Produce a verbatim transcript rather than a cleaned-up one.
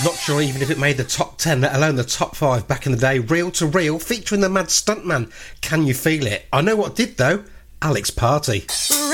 Not sure even if it made the top ten, let alone the top five back in the day. Reel to Reel, featuring the Mad Stuntman. Can You Feel It? I know what did, though. Alex Party.